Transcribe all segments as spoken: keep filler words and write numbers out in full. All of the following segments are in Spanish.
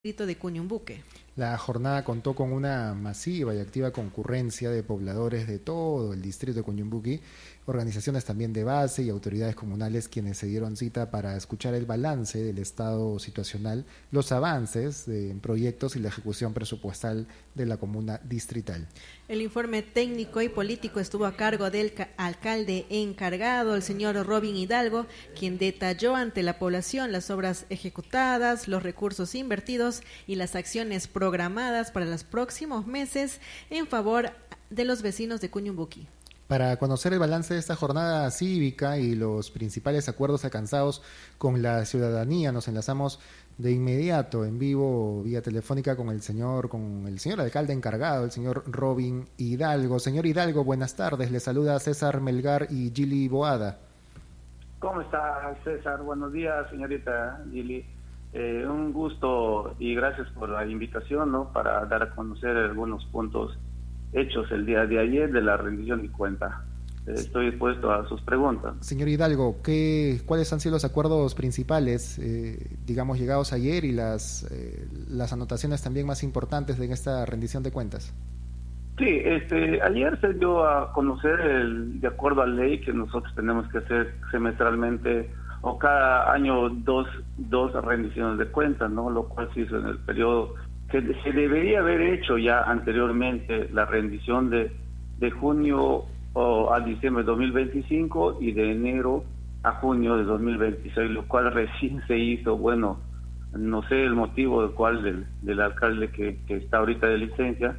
distrito de Cuñumbuque. La jornada contó con una masiva y activa concurrencia de pobladores de todo el distrito de Cuñumbuque, organizaciones también de base y autoridades comunales quienes se dieron cita para escuchar el balance del estado situacional, los avances en proyectos y la ejecución presupuestal de la comuna distrital. El informe técnico y político estuvo a cargo del alcalde encargado, el señor Robin Hidalgo, quien detalló ante la población las obras ejecutadas, los recursos invertidos y las acciones programadas para los próximos meses en favor de los vecinos de Cuñumbuque. Para conocer el balance de esta jornada cívica y los principales acuerdos alcanzados con la ciudadanía, nos enlazamos de inmediato en vivo vía telefónica con el señor, con el señor alcalde encargado, el señor Robin Hidalgo. Señor Hidalgo, buenas tardes. Le saluda César Melgar y Gili Boada. ¿Cómo está, César? Buenos días, señorita Gili. Eh, un gusto y gracias por la invitación, ¿no? Para dar a conocer algunos puntos hechos el día de ayer de la rendición de cuenta. Eh, estoy dispuesto a sus preguntas. Señor Hidalgo, ¿qué, ¿cuáles han sido los acuerdos principales, eh, digamos, llegados ayer y las, eh, las anotaciones también más importantes de esta rendición de cuentas? Sí, este, ayer se dio a conocer, el, de acuerdo a ley, que nosotros tenemos que hacer semestralmente o cada año dos, dos rendiciones de cuentas, ¿no? Lo cual se hizo en el periodo que se debería haber hecho ya anteriormente, la rendición de, de junio o a diciembre de dos mil veinticinco y de enero a junio de dos mil veintiséis, lo cual recién se hizo. Bueno, no sé el motivo del cual del, del alcalde que, que está ahorita de licencia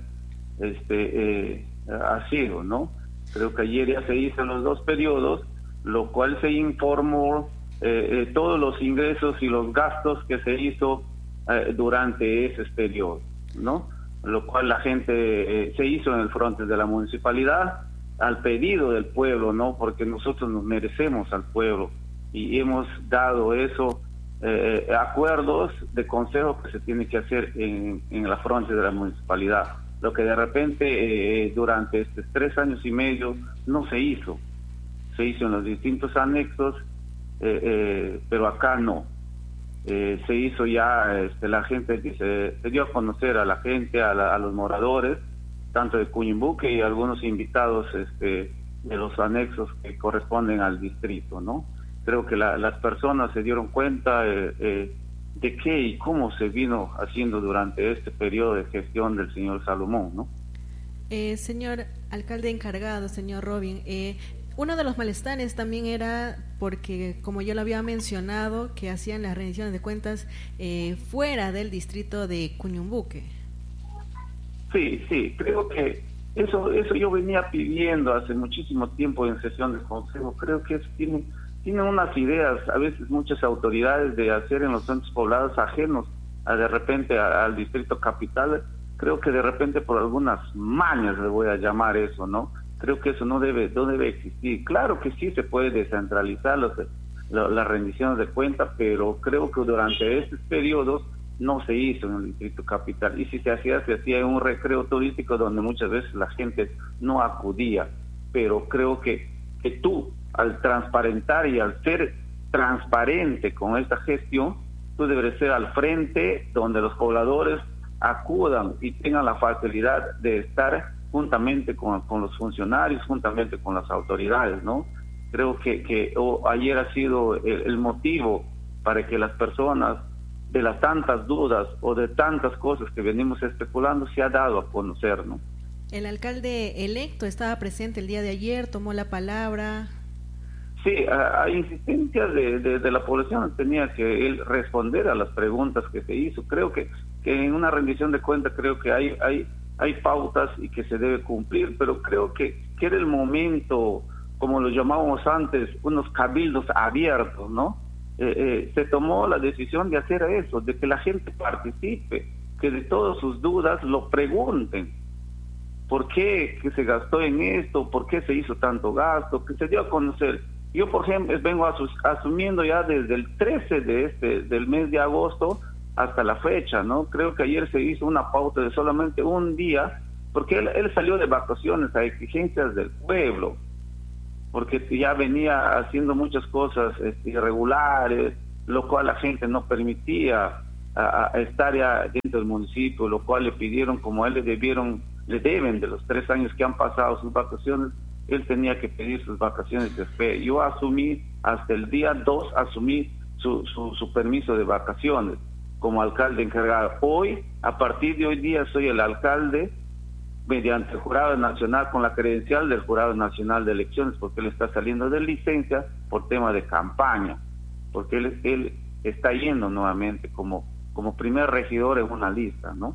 este eh, ha sido, ¿no? Creo que ayer ya se hizo los dos periodos, lo cual se informó eh, eh, todos los ingresos y los gastos que se hizo Eh, durante ese periodo, ¿no? Lo cual la gente eh, se hizo en el frente de la municipalidad al pedido del pueblo, ¿no? Porque nosotros nos merecemos al pueblo y hemos dado eso, eh, acuerdos de consejo que se tiene que hacer en, en la frente de la municipalidad. Lo que de repente eh, durante estos tres años y medio no se hizo. Se hizo en los distintos anexos, eh, eh, pero acá no. Eh, se hizo ya, este, la gente que se, se dio a conocer a la gente, a, la, a los moradores, tanto de Cuñumbuque y algunos invitados este, de los anexos que corresponden al distrito, ¿no? Creo que la, las personas se dieron cuenta eh, eh, de qué y cómo se vino haciendo durante este periodo de gestión del señor Salomón, ¿no? Eh, señor alcalde encargado, señor Robin, eh, uno de los malestares también era porque, como yo lo había mencionado, que hacían las rendiciones de cuentas eh, fuera del distrito de Cuñumbuque. Sí, sí, creo que eso eso yo venía pidiendo hace muchísimo tiempo en sesión del consejo. Creo que eso tiene, tienen unas ideas, a veces muchas autoridades, de hacer en los centros poblados ajenos a de repente a, al distrito capital. Creo que de repente por algunas mañas le voy a llamar eso, ¿no? Creo que eso no debe no debe existir. Claro que sí se puede descentralizar los, los, las rendiciones de cuentas, pero creo que durante estos periodos no se hizo en el distrito capital. Y si se hacía, se hacía en un recreo turístico donde muchas veces la gente no acudía. Pero creo que, que tú, al transparentar y al ser transparente con esta gestión, tú deberes ser al frente donde los pobladores acudan y tengan la facilidad de estar juntamente con, con los funcionarios, juntamente con las autoridades, ¿no? Creo que, que oh, ayer ha sido el, el motivo para que las personas, de las tantas dudas o de tantas cosas que venimos especulando, se ha dado a conocer, ¿no? El alcalde electo estaba presente el día de ayer, tomó la palabra. Sí, a, a insistencia de, de, de la población tenía que él responder a las preguntas que se hizo. Creo que, que en una rendición de cuentas creo que hay hay hay pautas y que se debe cumplir, pero creo que, que era el momento, como lo llamábamos antes, unos cabildos abiertos, ¿no? Eh, eh, se tomó la decisión de hacer eso, de que la gente participe, que de todas sus dudas lo pregunten. ¿Por qué que se gastó en esto? ¿Por qué se hizo tanto gasto? Que se dio a conocer. Yo, por ejemplo, vengo asus, asumiendo ya desde el trece de este del mes de agosto hasta la fecha, ¿no? Creo que ayer se hizo una pauta de solamente un día, porque él, él salió de vacaciones a exigencias del pueblo, porque ya venía haciendo muchas cosas este, irregulares, lo cual la gente no permitía. a, a estar ya dentro del municipio, lo cual le pidieron, como a él le debieron, le deben de los tres años que han pasado sus vacaciones, él tenía que pedir sus vacaciones después. Yo asumí, hasta el día dos, asumí su, su, su permiso de vacaciones como alcalde encargado. Hoy, a partir de hoy día, soy el alcalde mediante el Jurado Nacional, con la credencial del Jurado Nacional de Elecciones, porque él está saliendo de licencia por tema de campaña, porque él, él está yendo nuevamente como, como primer regidor en una lista, ¿no?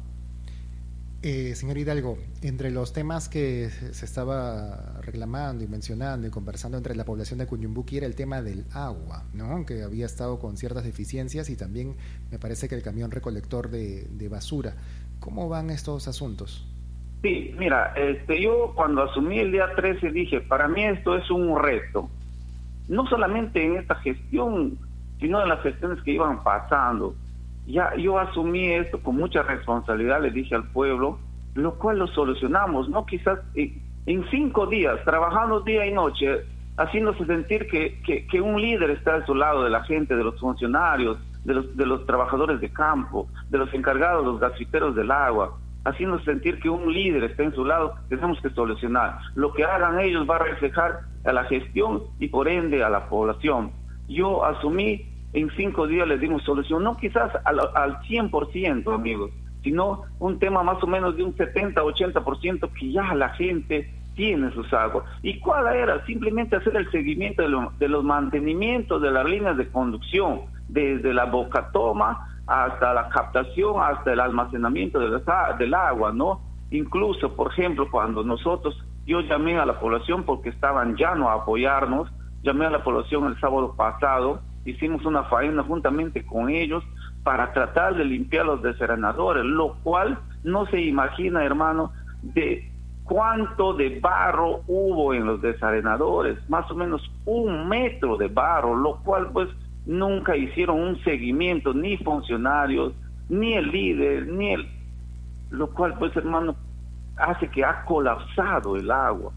Eh, señor Hidalgo, entre los temas que se estaba reclamando y mencionando y conversando entre la población de Cuyumbuqui era el tema del agua, ¿no? Que había estado con ciertas deficiencias, y también me parece que el camión recolector de, de basura. ¿Cómo van estos asuntos? Sí, mira, este, yo cuando asumí el día trece dije, para mí esto es un reto, no solamente en esta gestión, sino en las gestiones que iban pasando. Ya yo asumí esto con mucha responsabilidad, le dije al pueblo, lo cual lo solucionamos, ¿no? Quizás en, en cinco días, trabajando día y noche, haciéndose sentir que, que, que un líder está a su lado de la gente, de los funcionarios, de los, de los trabajadores de campo, de los encargados, los gasfiteros del agua, haciéndose sentir que un líder está en su lado. Tenemos que solucionar. Lo que hagan ellos va a reflejar a la gestión y por ende a la población. Yo asumí, en cinco días les dimos solución, no quizás al, al cien por ciento, amigos, sino un tema más o menos de un setenta, ochenta por ciento que ya la gente tiene sus aguas. ¿Y cuál era? Simplemente hacer el seguimiento de, lo, de los mantenimientos de las líneas de conducción, desde la bocatoma hasta la captación, hasta el almacenamiento de la, del agua, ¿no? Incluso, por ejemplo, cuando nosotros, yo llamé a la población porque estaban ya no a apoyarnos, llamé a la población el sábado pasado, hicimos una faena juntamente con ellos para tratar de limpiar los desarenadores, lo cual no se imagina, hermano, de cuánto de barro hubo en los desarenadores, más o menos un metro de barro, lo cual pues nunca hicieron un seguimiento, ni funcionarios, ni el líder, ni el... lo cual pues, hermano, hace que ha colapsado el agua.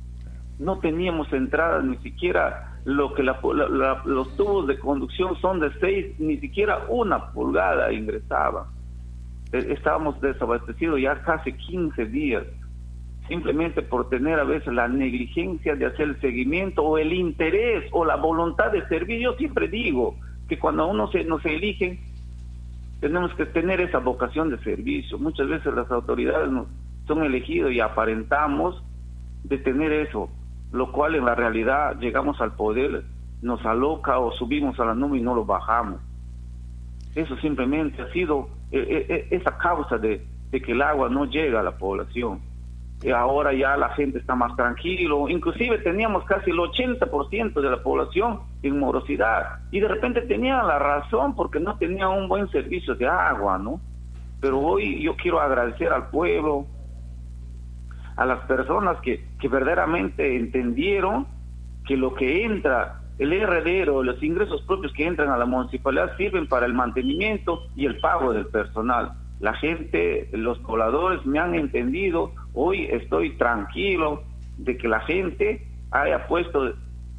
No teníamos entradas, ni siquiera lo que la, la, la, los tubos de conducción son de seis, ni siquiera una pulgada ingresaba. Estábamos desabastecidos ya casi quince días, simplemente por tener a veces la negligencia de hacer el seguimiento o el interés o la voluntad de servir. Yo siempre digo que cuando uno se, nos eligen, tenemos que tener esa vocación de servicio. Muchas veces las autoridades nos son elegidos y aparentamos de tener eso, lo cual en la realidad llegamos al poder, nos aloca o subimos a la nube y no lo bajamos. Eso simplemente ha sido eh, eh, esa causa de, de que el agua no llega a la población. Y ahora ya la gente está más tranquilo, inclusive teníamos casi el ochenta por ciento de la población en morosidad, y de repente tenían la razón porque no tenían un buen servicio de agua, ¿no? Pero hoy yo quiero agradecer al pueblo, a las personas que, que verdaderamente entendieron que lo que entra, el heredero, los ingresos propios que entran a la municipalidad sirven para el mantenimiento y el pago del personal. La gente, los pobladores me han entendido. Hoy estoy tranquilo de que la gente haya puesto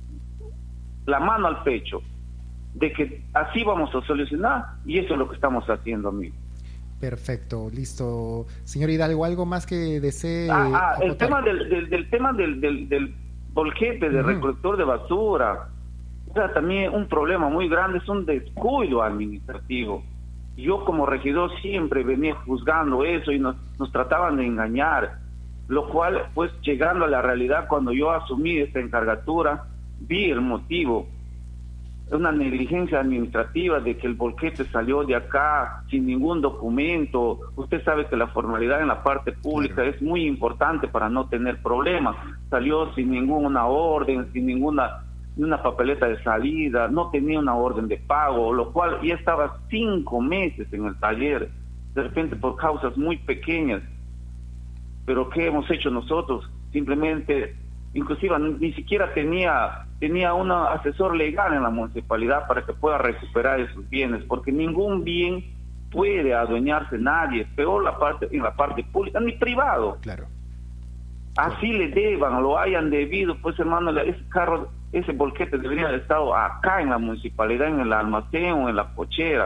la mano al pecho, de que así vamos a solucionar, y eso es lo que estamos haciendo, amigo. Perfecto, listo. Señor Hidalgo, ¿algo más que desee? Ah, ah el tema del, del, del tema del, del, del volquete, del uh-huh. recolector de basura, o sea, también un problema muy grande, es un descuido administrativo. Yo como regidor siempre venía juzgando eso y nos, nos trataban de engañar, lo cual, pues, llegando a la realidad, cuando yo asumí esta encargatura, vi el motivo. Una negligencia administrativa de que el volquete salió de acá sin ningún documento. Usted sabe que la formalidad en la parte pública claro. es muy importante para no tener problemas. Salió sin ninguna orden, sin ninguna una papeleta de salida, no tenía una orden de pago, lo cual ya estaba cinco meses en el taller, de repente por causas muy pequeñas. Pero ¿qué hemos hecho nosotros? Simplemente, inclusive ni siquiera tenía tenía un asesor legal en la municipalidad para que pueda recuperar esos bienes, porque ningún bien puede adueñarse nadie, peor la parte en la parte pública ni privado. Claro. Así le deban, lo hayan debido, pues, hermano, ese carro, ese volquete debería haber estado acá en la municipalidad, en el almacén o en la cochera.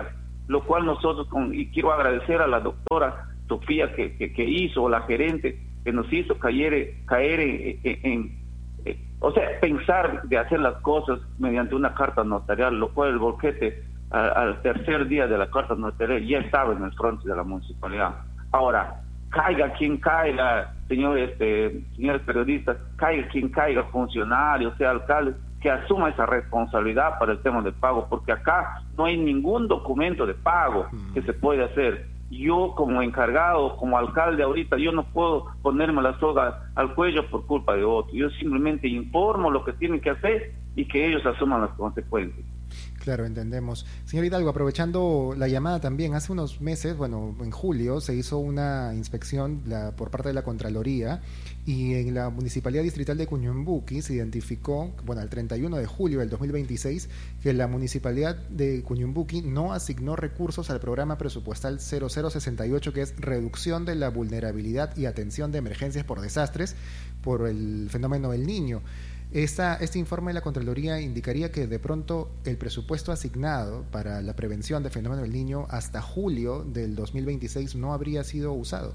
lo cual nosotros, con, y quiero agradecer a la doctora Sofía que, que, que hizo, o la gerente que nos hizo caer, caer en, en, en, en, o sea, pensar de hacer las cosas mediante una carta notarial, lo cual el volquete al, al tercer día de la carta notarial ya estaba en el frente de la municipalidad. Ahora, caiga quien caiga, señores, este, señores periodistas, caiga quien caiga, funcionarios, sea alcalde, que asuma esa responsabilidad para el tema del pago, porque acá no hay ningún documento de pago que se puede hacer. Yo como encargado, como alcalde ahorita, yo no puedo ponerme la soga al cuello por culpa de otro. Yo simplemente informo lo que tienen que hacer y que ellos asuman las consecuencias. Claro, entendemos. Señor Hidalgo, aprovechando la llamada también, hace unos meses, bueno, en julio se hizo una inspección la, por parte de la Contraloría y en la Municipalidad Distrital de Cuyumbuqui se identificó, bueno, el treinta y uno de julio del dos mil veintiséis, que la Municipalidad de Cuyumbuqui no asignó recursos al programa presupuestal cero cero sesenta y ocho, que es reducción de la vulnerabilidad y atención de emergencias por desastres por el fenómeno del Niño. Esta, este informe de la Contraloría indicaría que de pronto el presupuesto asignado para la prevención del fenómeno del Niño hasta julio del dos mil veintiséis no habría sido usado.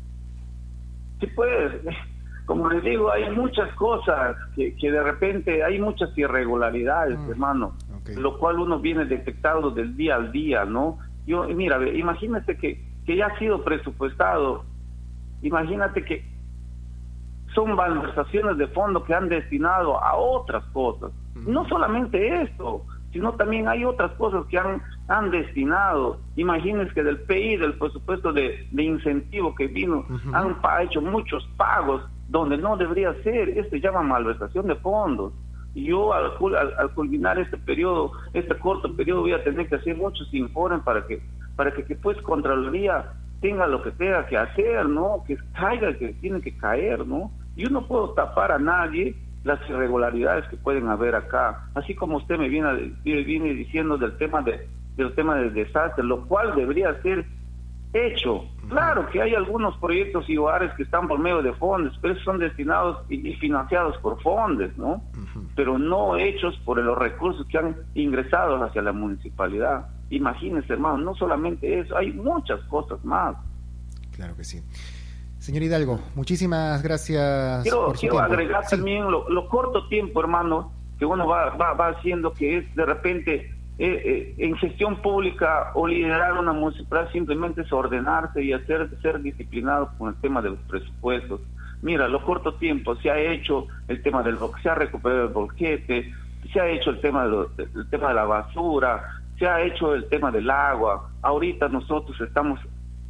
Sí, pues, como les digo, hay muchas cosas que, que de repente hay muchas irregularidades, mm, hermano, okay. Lo cual uno viene detectando del día al día, ¿no? Yo, mira, imagínate que, que ya ha sido presupuestado, imagínate que son malversaciones de fondo que han destinado a otras cosas. Uh-huh. No solamente esto, sino también hay otras cosas que han, han destinado. Imagínense que del P I, del presupuesto de, de incentivo que vino, uh-huh. han pa- hecho muchos pagos donde no debería ser. Esto se llama malversación de fondos. Y yo al, al, al culminar este periodo, este corto periodo, voy a tener que hacer muchos informes para que, para que, que pues Contraloría tenga lo que tenga que hacer, ¿no? Que caiga, que tiene que caer, ¿no? Yo no puedo tapar a nadie las irregularidades que pueden haber acá, así como usted me viene, viene diciendo del tema de del tema del desastre, lo cual debería ser hecho. Claro que hay algunos proyectos y hogares que están por medio de fondos, pero esos son destinados y, y financiados por fondos, ¿no? Uh-huh. Pero no hechos por los recursos que han ingresado hacia la municipalidad. Imagínense, hermano, no solamente eso, hay muchas cosas más. Claro que sí. Señor Hidalgo, muchísimas gracias quiero, por su quiero tiempo. agregar Sí. también lo, lo corto tiempo, hermano, que uno va, va, va haciendo, que es de repente eh, eh, en gestión pública o liderar una municipalidad simplemente es ordenarse y hacer ser disciplinado con el tema de los presupuestos. Mira, lo corto tiempo, se ha hecho el tema del se ha recuperado el volquete, se ha hecho el tema de, lo, el tema de la basura, se ha hecho el tema del agua. Ahorita nosotros estamos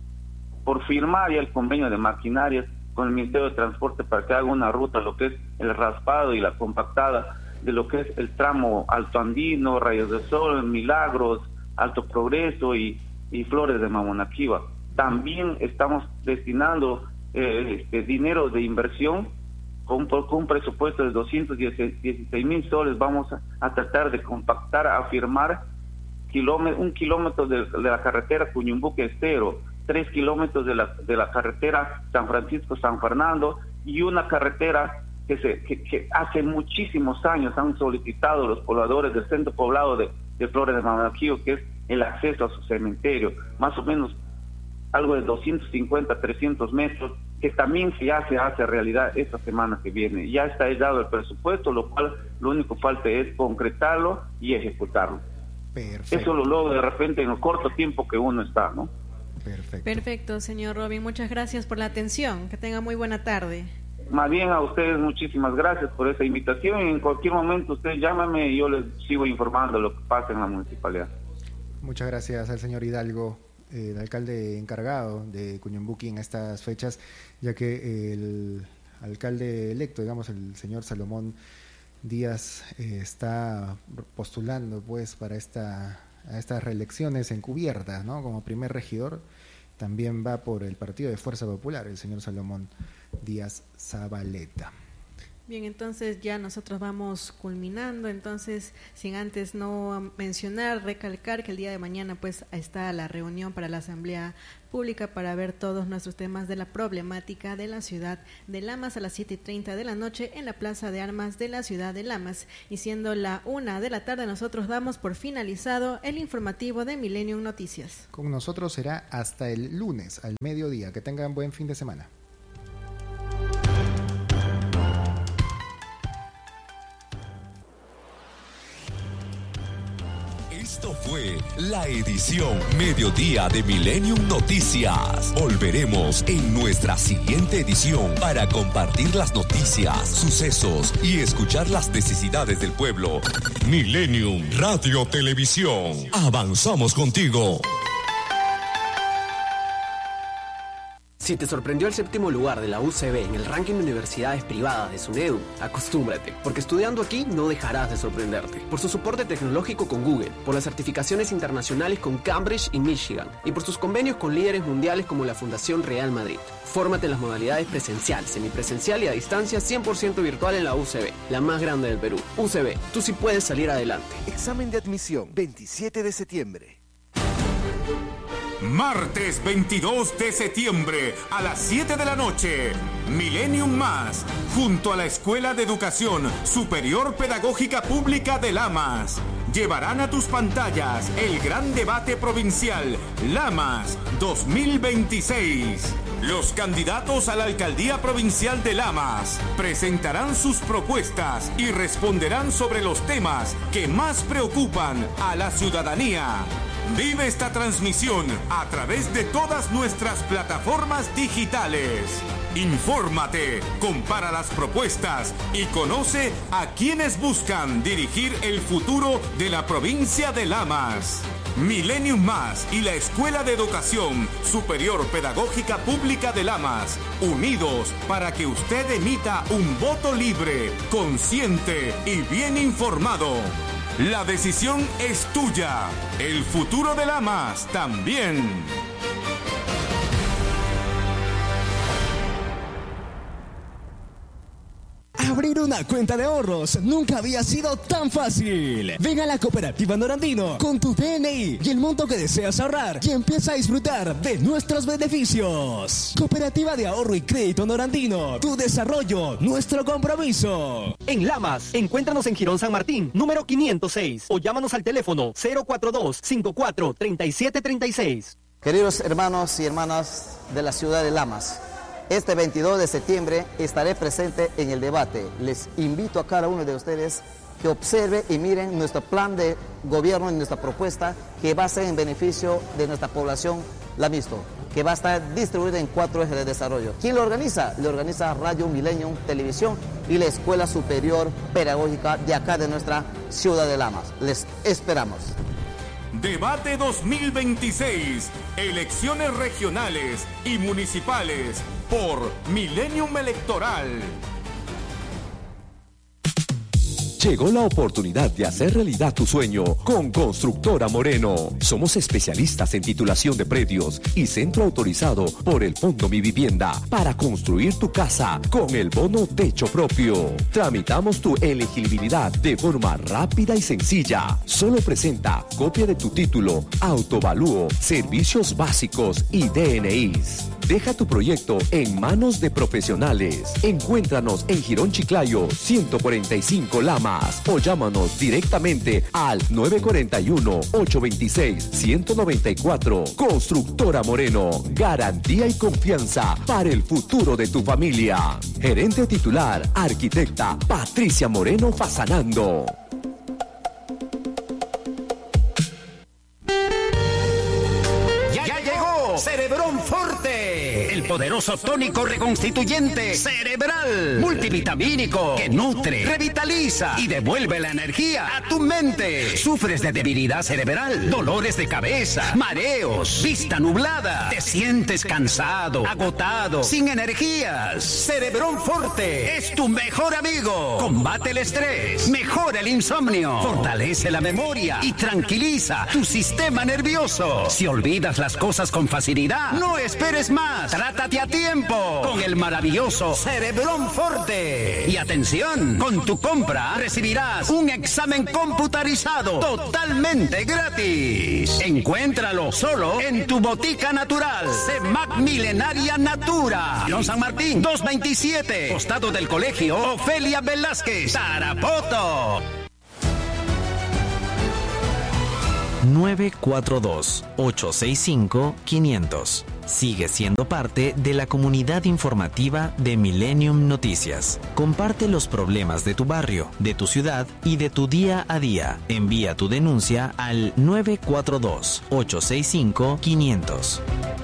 por firmar ya el convenio de maquinarias con el Ministerio de Transporte para que haga una ruta, lo que es el raspado y la compactada de lo que es el tramo Alto Andino, Rayos del Sol, Milagros, Alto Progreso y, y Flores de Mamonaquiva. También estamos destinando eh, este, dinero de inversión con, con un presupuesto de doscientos dieciséis mil soles. Vamos a, a tratar de compactar, a firmar kilómetro, un kilómetro de, de la carretera Cuyumbuqui-Estero, tres kilómetros de la de la carretera San Francisco-San Fernando y una carretera que se que, que hace muchísimos años han solicitado los pobladores del centro poblado de, de Flores de Mamonaquiva, que es el acceso a su cementerio, más o menos algo de doscientos cincuenta, trescientos metros, que también ya se hace realidad esta semana que viene. Ya está dado el presupuesto, lo cual lo único que falta es concretarlo y ejecutarlo. Perfecto. Eso lo logra de repente en el corto tiempo que uno está, ¿no? Perfecto. Perfecto, señor Robin. Muchas gracias por la atención. Que tenga muy buena tarde. Más bien a ustedes muchísimas gracias por esa invitación. En cualquier momento ustedes llámame y yo les sigo informando de lo que pasa en la municipalidad. Muchas gracias al señor Hidalgo, eh, el alcalde encargado de Cuyumbuqui en estas fechas, ya que el alcalde electo, digamos, el señor Salomón Díaz, eh, está postulando pues para esta a estas reelecciones encubiertas, ¿no? Como primer regidor. También va por el Partido de Fuerza Popular, el señor Salomón Díaz Zabaleta. Bien, entonces ya nosotros vamos culminando, entonces sin antes no mencionar, recalcar que el día de mañana pues está la reunión para la Asamblea Pública para ver todos nuestros temas de la problemática de la ciudad de Lamas a las siete y treinta de la noche en la Plaza de Armas de la ciudad de Lamas. Y siendo la una de la tarde, nosotros damos por finalizado el informativo de Millennium Noticias. Con nosotros será hasta el lunes al mediodía. Que tengan buen fin de semana. Esto fue la edición Mediodía de Millennium Noticias. Volveremos en nuestra siguiente edición para compartir las noticias, sucesos y escuchar las necesidades del pueblo. Millennium Radio Televisión. Avanzamos contigo. Si te sorprendió el séptimo lugar de la U C B en el ranking de universidades privadas de SUNEDU, acostúmbrate, porque estudiando aquí no dejarás de sorprenderte. Por su soporte tecnológico con Google, por las certificaciones internacionales con Cambridge y Michigan, y por sus convenios con líderes mundiales como la Fundación Real Madrid. Fórmate en las modalidades presencial, semipresencial y a distancia cien por ciento virtual en la U C B, la más grande del Perú. U C B, tú sí puedes salir adelante. Examen de admisión, veintisiete de septiembre. Martes veintidós de septiembre a las siete de la noche, Millennium Más, junto a la Escuela de Educación Superior Pedagógica Pública de Lamas, llevarán a tus pantallas el gran debate provincial Lamas dos mil veintiséis. Los candidatos a la alcaldía provincial de Lamas presentarán sus propuestas y responderán sobre los temas que más preocupan a la ciudadanía. Vive esta transmisión a través de todas nuestras plataformas digitales. Infórmate, compara las propuestas y conoce a quienes buscan dirigir el futuro de la provincia de Lamas. Millennium Más y la Escuela de Educación Superior Pedagógica Pública de Lamas, unidos para que usted emita un voto libre, consciente y bien informado. La decisión es tuya. El futuro de Lamas también. Abrir una cuenta de ahorros nunca había sido tan fácil. Ven a la Cooperativa Norandino con tu D N I y el monto que deseas ahorrar y empieza a disfrutar de nuestros beneficios. Cooperativa de Ahorro y Crédito Norandino, tu desarrollo, nuestro compromiso. En Lamas, encuéntranos en Girón San Martín, número quinientos seis, o llámanos al teléfono cero cuatro dos, cinco cuatro, tres siete tres seis. Queridos hermanos y hermanas de la ciudad de Lamas, este veintidós de septiembre estaré presente en el debate. Les invito a cada uno de ustedes que observe y miren nuestro plan de gobierno y nuestra propuesta que va a ser en beneficio de nuestra población lamisto, que va a estar distribuida en cuatro ejes de desarrollo. ¿Quién lo organiza? Lo organiza Radio Millennium Televisión y la Escuela Superior Pedagógica de acá de nuestra ciudad de Lamas. Les esperamos. Debate dos mil veintiséis, elecciones regionales y municipales por Millennium Electoral. Llegó la oportunidad de hacer realidad tu sueño con Constructora Moreno. Somos especialistas en titulación de predios y centro autorizado por el Fondo Mi Vivienda para construir tu casa con el bono techo propio. Tramitamos tu elegibilidad de forma rápida y sencilla. Solo presenta copia de tu título, autovalúo, servicios básicos y D N Is. Deja tu proyecto en manos de profesionales. Encuéntranos en Girón Chiclayo, ciento cuarenta y cinco Lama. O llámanos directamente al nueve cuatro uno, ocho dos seis, uno nueve cuatro. Constructora Moreno, garantía y confianza para el futuro de tu familia. Gerente titular, arquitecta Patricia Moreno Fasanando. Cerebrón Forte, el poderoso tónico reconstituyente cerebral, multivitamínico que nutre, revitaliza y devuelve la energía a tu mente. ¿Sufres de debilidad cerebral, dolores de cabeza, mareos, vista nublada? ¿Te sientes cansado, agotado, sin energías? Cerebrón Forte es tu mejor amigo. Combate el estrés, mejora el insomnio, fortalece la memoria y tranquiliza tu sistema nervioso. Si olvidas las cosas con facilidad, no esperes más. Trae Contrátate a tiempo con el maravilloso Cerebrón Forte. Y atención, con tu compra recibirás un examen computarizado totalmente gratis. Encuéntralo solo en tu botica natural, CEMAC Milenaria Natura. Girón San Martín, doscientos veintisiete, costado del Colegio Ofelia Velázquez, Tarapoto. nueve cuatro dos, ocho seis cinco, quinientos. Sigue siendo parte de la comunidad informativa de Millennium Noticias. Comparte los problemas de tu barrio, de tu ciudad y de tu día a día. Envía tu denuncia al nueve cuatro dos, ocho seis cinco, quinientos.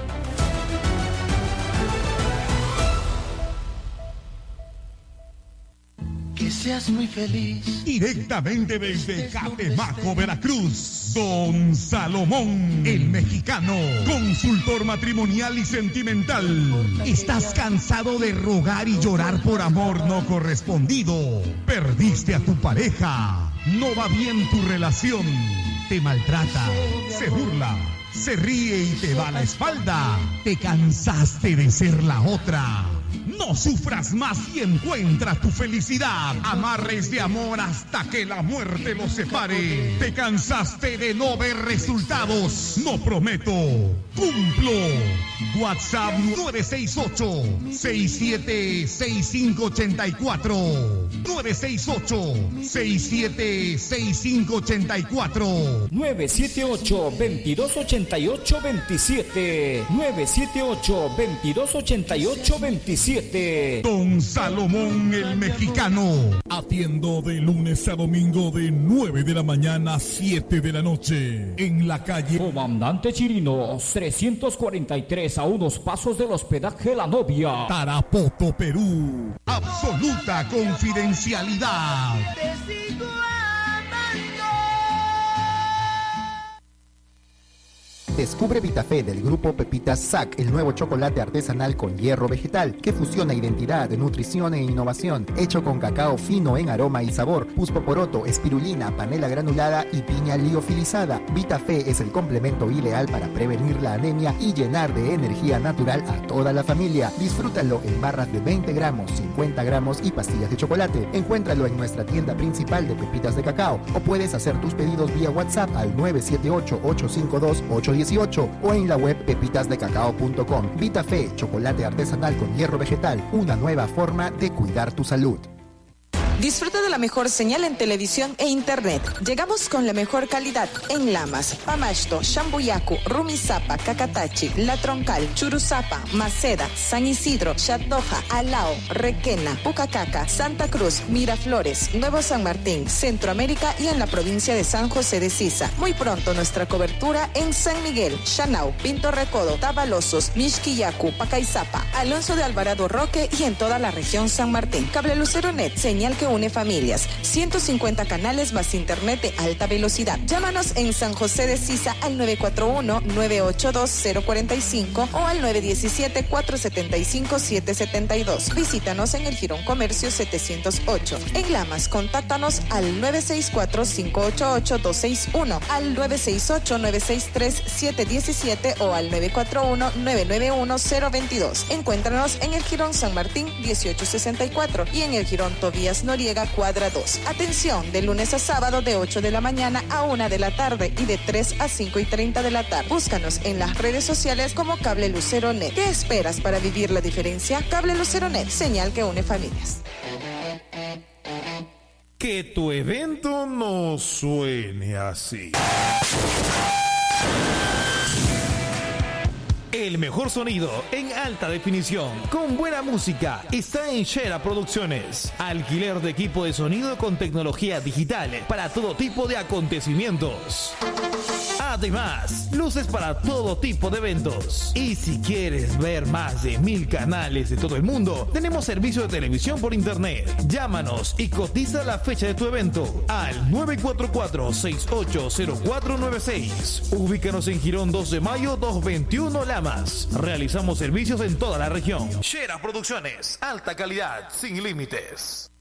Que seas muy feliz. Directamente desde Catemaco, Veracruz, Don Salomón, el mexicano, consultor matrimonial y sentimental. ¿Estás cansado de rogar y llorar por amor no correspondido? ¿Perdiste a tu pareja? ¿No va bien tu relación? ¿Te maltrata? ¿Se burla? ¿Se ríe y te da la espalda? ¿Te cansaste de ser la otra? No sufras más y encuentra tu felicidad. Amarres de amor hasta que la muerte los separe. ¿Te cansaste de no ver resultados? No prometo, cumplo. WhatsApp nueve seis ocho, seis siete seis cinco ocho cuatro. nueve seis ocho, seis siete seis cinco ocho cuatro. nueve siete ocho, veintidós ochenta y ocho veintisiete. nueve siete ocho, veintidós ochenta y ocho veintisiete. Don Salomón el mexicano. Atiendo de lunes a domingo de nueve de la mañana a siete de la noche. En la calle Comandante Chirinos, trescientos cuarenta y tres, a unos pasos del hospedaje La Novia, Tarapoto, Perú. Absoluta confidencialidad. Descubre Vitafé del grupo Pepitas S A C, el nuevo chocolate artesanal con hierro vegetal que fusiona identidad, nutrición e innovación, hecho con cacao fino en aroma y sabor, puspoporoto, espirulina, panela granulada y piña liofilizada. Vitafé es el complemento ideal para prevenir la anemia y llenar de energía natural a toda la familia. Disfrútalo en barras de veinte gramos, cincuenta gramos y pastillas de chocolate. Encuéntralo en nuestra tienda principal de Pepitas de Cacao o puedes hacer tus pedidos vía WhatsApp al nueve siete ocho, ocho cinco dos, ocho uno ocho o en la web pepitas de cacao punto com. Vitafé, chocolate artesanal con hierro vegetal, una nueva forma de cuidar tu salud. Disfruta de la mejor señal en televisión e internet. Llegamos con la mejor calidad en Lamas, Pamashto, Shambuyacu, Rumisapa, Cacatachi, La Troncal, Churuzapa, Maceda, San Isidro, Chatdoja, Alao, Requena, Pucacaca, Santa Cruz, Miraflores, Nuevo San Martín, Centroamérica y en la provincia de San José de Sisa. Muy pronto nuestra cobertura en San Miguel, Chanau, Pinto Recodo, Tabalosos, Mixquillacu, Pacaizapa, Alonso de Alvarado Roque y en toda la región San Martín. Cable Lucero Net, señal que une familias, ciento cincuenta canales más internet de alta velocidad. Llámanos en San José de Sisa al nueve cuatro uno, nueve ocho dos, cero cuatro cinco o al nueve uno siete, cuatro siete cinco, siete siete dos. Visítanos en el Girón Comercio setecientos ocho. En Lamas, contáctanos al nueve seis cuatro, cinco ocho ocho, dos seis uno, al nueve seis ocho, nueve seis tres, siete uno siete o al nueve cuatro uno, nueve nueve uno, cero dos dos. Encuéntranos en el Girón San Martín dieciocho sesenta y cuatro y en el Girón Tobías Noriega, cuadra dos. Atención, de lunes a sábado de ocho de la mañana a una de la tarde y de tres a cinco y treinta de la tarde. Búscanos en las redes sociales como Cable Lucero Net. ¿Qué esperas para vivir la diferencia? Cable Lucero Net, señal que une familias. Que tu evento no suene así. El mejor sonido en alta definición, con buena música, está en Shera Producciones. Alquiler de equipo de sonido con tecnología digital para todo tipo de acontecimientos. Además, luces para todo tipo de eventos. Y si quieres ver más de mil canales de todo el mundo, tenemos servicio de televisión por internet. Llámanos y cotiza la fecha de tu evento al nueve cuatro cuatro, seis ocho cero cuatro nueve seis. Ubícanos en Girón dos de mayo, doscientos veintiuno Lamas. Realizamos servicios en toda la región. Shera Producciones, alta calidad, sin límites.